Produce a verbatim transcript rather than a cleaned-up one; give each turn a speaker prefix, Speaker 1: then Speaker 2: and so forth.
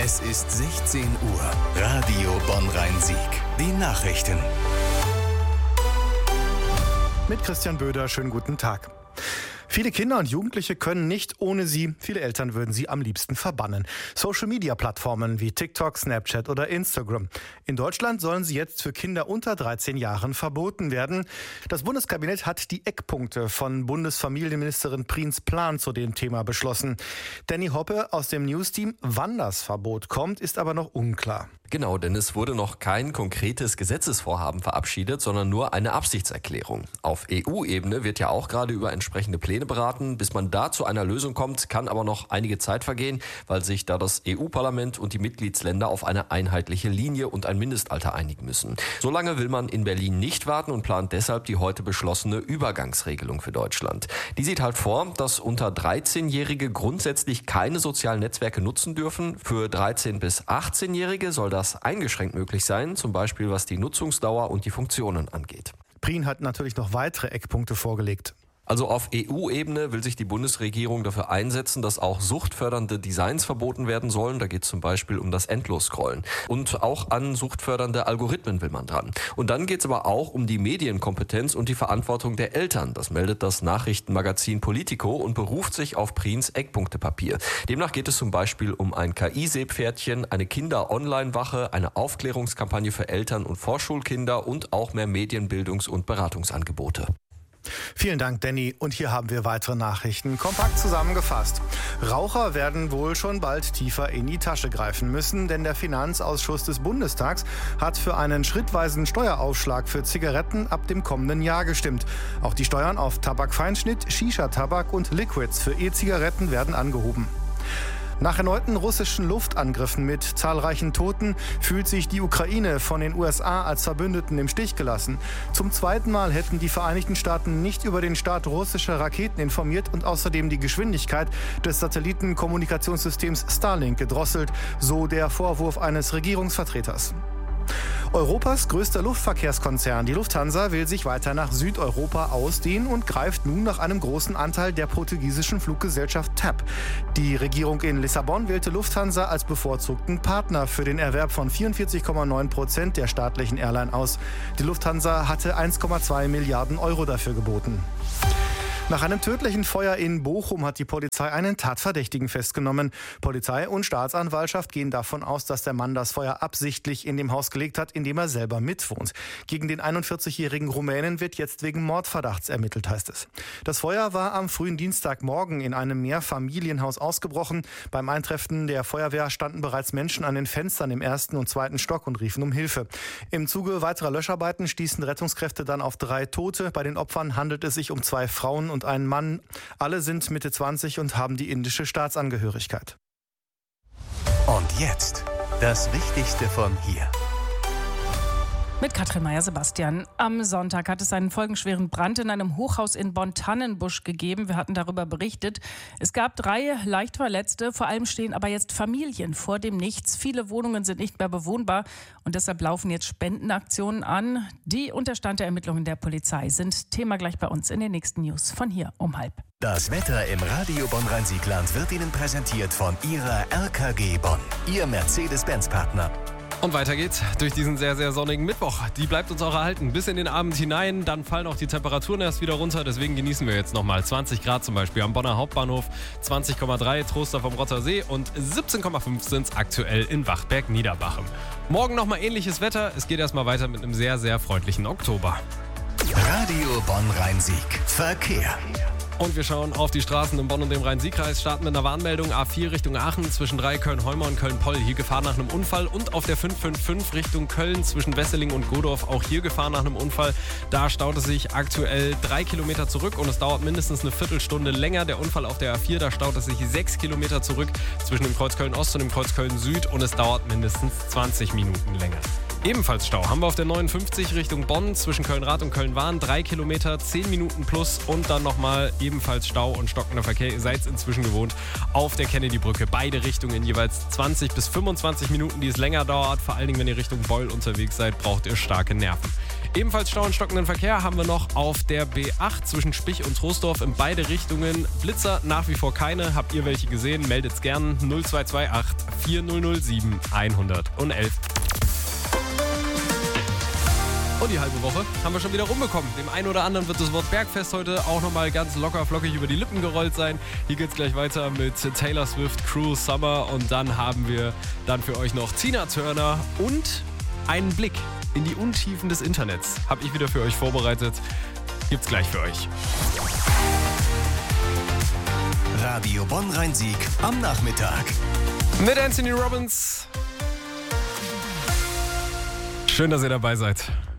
Speaker 1: Es ist sechzehn Uhr. Radio Bonn-Rhein-Sieg. Die Nachrichten.
Speaker 2: Mit Christian Böder, schönen guten Tag. Viele Kinder und Jugendliche können nicht ohne sie. Viele Eltern würden sie am liebsten verbannen. Social-Media-Plattformen wie TikTok, Snapchat oder Instagram. In Deutschland sollen sie jetzt für Kinder unter dreizehn Jahren verboten werden. Das Bundeskabinett hat die Eckpunkte von Bundesfamilienministerin Prins Plan zu dem Thema beschlossen. Danny Hoppe aus dem News-Team, wann das Verbot kommt, ist aber noch unklar.
Speaker 3: Genau, denn es wurde noch kein konkretes Gesetzesvorhaben verabschiedet, sondern nur eine Absichtserklärung. Auf E U-Ebene wird ja auch gerade über entsprechende Pläne beraten. Bis man da zu einer Lösung kommt, kann aber noch einige Zeit vergehen, weil sich da das E U-Parlament und die Mitgliedsländer auf eine einheitliche Linie und ein Mindestalter einigen müssen. Solange will man in Berlin nicht warten und plant deshalb die heute beschlossene Übergangsregelung für Deutschland. Die sieht halt vor, dass unter dreizehnjährige grundsätzlich keine sozialen Netzwerke nutzen dürfen. Für dreizehn- bis achtzehnjährige soll das eingeschränkt möglich sein, zum Beispiel was die Nutzungsdauer und die Funktionen angeht.
Speaker 2: Prien hat natürlich noch weitere Eckpunkte vorgelegt.
Speaker 3: Also auf E U-Ebene will sich die Bundesregierung dafür einsetzen, dass auch suchtfördernde Designs verboten werden sollen. Da geht es zum Beispiel um das Endlosscrollen. Und auch an suchtfördernde Algorithmen will man dran. Und dann geht es aber auch um die Medienkompetenz und die Verantwortung der Eltern. Das meldet das Nachrichtenmagazin Politico und beruft sich auf Prins Eckpunktepapier. Demnach geht es zum Beispiel um ein K I-Seepferdchen, eine Kinder-Online-Wache, eine Aufklärungskampagne für Eltern und Vorschulkinder und auch mehr Medienbildungs- und Beratungsangebote.
Speaker 2: Vielen Dank, Danny. Und hier haben wir weitere Nachrichten. Kompakt zusammengefasst. Raucher werden wohl schon bald tiefer in die Tasche greifen müssen, denn der Finanzausschuss des Bundestags hat für einen schrittweisen Steueraufschlag für Zigaretten ab dem kommenden Jahr gestimmt. Auch die Steuern auf Tabakfeinschnitt, Shisha-Tabak und Liquids für E-Zigaretten werden angehoben. Nach erneuten russischen Luftangriffen mit zahlreichen Toten fühlt sich die Ukraine von den U S A als Verbündeten im Stich gelassen. Zum zweiten Mal hätten die Vereinigten Staaten nicht über den Start russischer Raketen informiert und außerdem die Geschwindigkeit des Satellitenkommunikationssystems Starlink gedrosselt, so der Vorwurf eines Regierungsvertreters. Europas größter Luftverkehrskonzern, die Lufthansa, will sich weiter nach Südeuropa ausdehnen und greift nun nach einem großen Anteil der portugiesischen Fluggesellschaft T A P. Die Regierung in Lissabon wählte Lufthansa als bevorzugten Partner für den Erwerb von vierundvierzig Komma neun Prozent der staatlichen Airline aus. Die Lufthansa hatte eins Komma zwei Milliarden Euro dafür geboten. Nach einem tödlichen Feuer in Bochum hat die Polizei einen Tatverdächtigen festgenommen. Polizei und Staatsanwaltschaft gehen davon aus, dass der Mann das Feuer absichtlich in dem Haus gelegt hat, in dem er selber mitwohnt. Gegen den einundvierzigjährigen Rumänen wird jetzt wegen Mordverdachts ermittelt, heißt es. Das Feuer war am frühen Dienstagmorgen in einem Mehrfamilienhaus ausgebrochen. Beim Eintreffen der Feuerwehr standen bereits Menschen an den Fenstern im ersten und zweiten Stock und riefen um Hilfe. Im Zuge weiterer Löscharbeiten stießen Rettungskräfte dann auf drei Tote. Bei den Opfern handelt es sich um zwei Frauen und einen Mann. Alle sind Mitte zwanzig und haben die indische Staatsangehörigkeit.
Speaker 1: Und jetzt das Wichtigste von hier.
Speaker 4: Mit Katrin Meyer-Sebastian. Am Sonntag hat es einen folgenschweren Brand in einem Hochhaus in Bonn-Tannenbusch gegeben. Wir hatten darüber berichtet. Es gab drei leicht Verletzte. Vor allem stehen aber jetzt Familien vor dem Nichts. Viele Wohnungen sind nicht mehr bewohnbar und deshalb laufen jetzt Spendenaktionen an. Die Unterstand der Ermittlungen der Polizei sind Thema gleich bei uns in den nächsten News von hier um halb.
Speaker 1: Das Wetter im Radio Bonn-Rhein-Sieg-Land wird Ihnen präsentiert von Ihrer R K G Bonn, Ihr Mercedes-Benz-Partner.
Speaker 5: Und weiter geht's durch diesen sehr, sehr sonnigen Mittwoch. Die bleibt uns auch erhalten bis in den Abend hinein. Dann fallen auch die Temperaturen erst wieder runter. Deswegen genießen wir jetzt nochmal zwanzig Grad zum Beispiel am Bonner Hauptbahnhof, zwanzig Komma drei Troster vom Rotter See und siebzehn Komma fünf sind es aktuell in Wachberg-Niederbachem. Morgen nochmal ähnliches Wetter. Es geht erstmal weiter mit einem sehr, sehr freundlichen Oktober.
Speaker 1: Radio Bonn-Rhein-Sieg. Verkehr.
Speaker 5: Und wir schauen auf die Straßen in Bonn und dem Rhein-Sieg-Kreis. Starten mit einer Warnmeldung A vier Richtung Aachen zwischen drei Köln-Heumer und Köln-Poll. Hier Gefahr nach einem Unfall. Und auf der fünf fünf fünf Richtung Köln zwischen Wesseling und Godorf. Auch hier Gefahr nach einem Unfall. Da staut es sich aktuell drei Kilometer zurück und es dauert mindestens eine Viertelstunde länger. Der Unfall auf der A vier, da staut es sich sechs Kilometer zurück zwischen dem Kreuz Köln-Ost und dem Kreuz Köln-Süd. Und es dauert mindestens zwanzig Minuten länger. Ebenfalls Stau haben wir auf der neunundfünfzig Richtung Bonn zwischen Köln-Rad und Köln-Wahn. Drei Kilometer, zehn Minuten plus und dann nochmal ebenfalls Stau und stockender Verkehr. Ihr seid es inzwischen gewohnt auf der Kennedy-Brücke. Beide Richtungen jeweils zwanzig bis fünfundzwanzig Minuten, die es länger dauert. Vor allen Dingen, wenn ihr Richtung Beul unterwegs seid, braucht ihr starke Nerven. Ebenfalls Stau und stockenden Verkehr haben wir noch auf der B acht zwischen Spich und Troisdorf in beide Richtungen. Blitzer nach wie vor keine. Habt ihr welche gesehen? Meldet's gern null zwei zwei acht vier null null sieben eins eins eins. Und die halbe Woche haben wir schon wieder rumbekommen. Dem einen oder anderen wird das Wort Bergfest heute auch nochmal ganz locker flockig über die Lippen gerollt sein. Hier geht's gleich weiter mit Taylor Swift, Cruel Summer. Und dann haben wir dann für euch noch Tina Turner und einen Blick in die Untiefen des Internets. Habe ich wieder für euch vorbereitet. Gibt's gleich für euch.
Speaker 1: Radio Bonn-Rhein-Sieg am Nachmittag.
Speaker 5: Mit Anthony Robbins. Schön, dass ihr dabei seid.